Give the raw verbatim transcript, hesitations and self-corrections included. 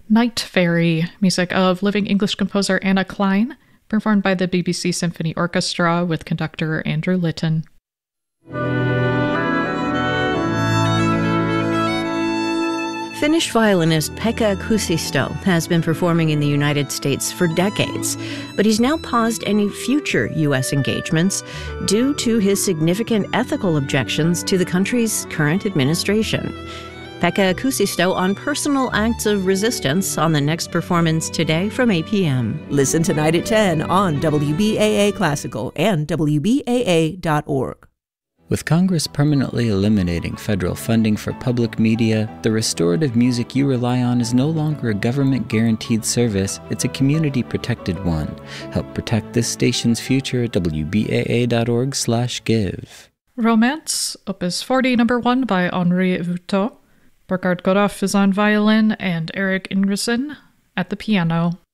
Night Fairy, music of living English composer Anna Klein, performed by the B B C Symphony Orchestra with conductor Andrew Litton. Finnish violinist Pekka Kuusisto has been performing in the United States for decades, but he's now paused any future U S engagements due to his significant ethical objections to the country's current administration. Pekka Kuusisto on personal acts of resistance on the next performance today from eight p.m. Listen tonight at ten on W B A A Classical and W B A A dot org. With Congress permanently eliminating federal funding for public media, the restorative music you rely on is no longer a government-guaranteed service, it's a community-protected one. Help protect this station's future at W B A A dot org slash give. Romance, Opus forty, number one by Henri Voutot. Burkhard Godoff is on violin and Eric Ingresson at the piano.